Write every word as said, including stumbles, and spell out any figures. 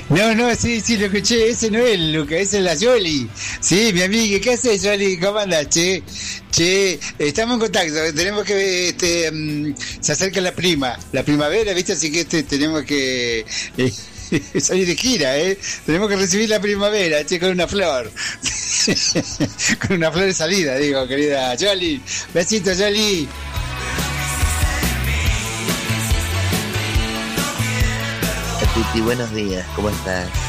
No, no, sí, sí, lo escuché. Ese no es el Luca, ese es la Yoli. Sí, mi amiga, ¿qué haces, Yoli? ¿Cómo andás, che? Che, estamos en contacto. Tenemos que, este, um, se acerca la prima, la primavera, ¿viste? Así que este, tenemos que eh, salir de gira, ¿eh? Tenemos que recibir la primavera, che, con una flor. Con una flor de salida, digo, querida Yoli. Besito, Yoli. Tuti, buenos días, ¿cómo estás?